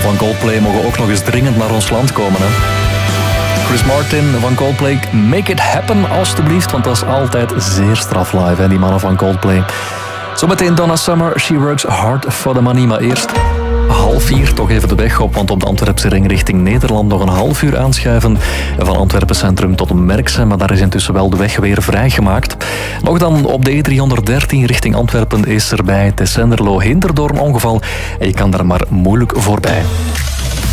van Coldplay mogen ook nog eens dringend naar ons land komen. Hè? Chris Martin van Coldplay, make it happen alstublieft, want dat is altijd zeer straf live, hè, die mannen van Coldplay. Zometeen Donna Summer, She Works Hard for the Money, maar eerst 3:30 toch even de weg op, want op de Antwerpse ring richting Nederland nog een half uur aanschuiven van Antwerpen Centrum tot Merksem, maar daar is intussen wel de weg weer vrijgemaakt. Nog dan op de E313 richting Antwerpen is er bij Tessenderlo Hinderdoorn ongeval en je kan daar maar moeilijk voorbij.